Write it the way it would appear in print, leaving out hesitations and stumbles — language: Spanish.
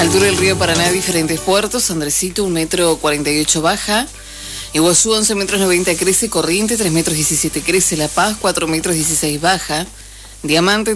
Altura del río Paraná, diferentes puertos. Andresito, 1,48 m baja. Iguazú, 11,90 m crece. Corriente, 3,17 m crece. La Paz, 4,16 m baja. Diamante,